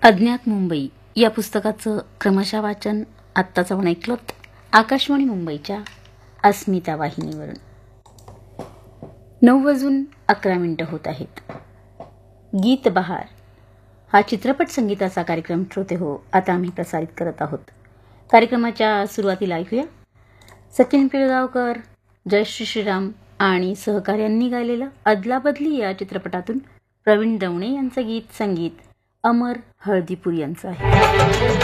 अज्ञात मुंबई या पुस्तकाचं क्रमशः वाचन आत्ताच आपण ऐकलं आकाशवाणी मुंबईच्या अस्मिता वाहिनीवरून. 9:11 होत आहेत. गीत बहार हा चित्रपट संगीताचा कार्यक्रम श्रोते हो आता आम्ही प्रसारित करत आहोत. कार्यक्रमाच्या सुरुवातीला ऐकूया सचिन पिळगावकर, जयश्री श्रीराम आणि सहकार्यांनी गायलेलं अदलाबदली या चित्रपटातून प्रवीण दवणे यांचं गीत. संगीत अमर हळदीपूर यांचं आहे.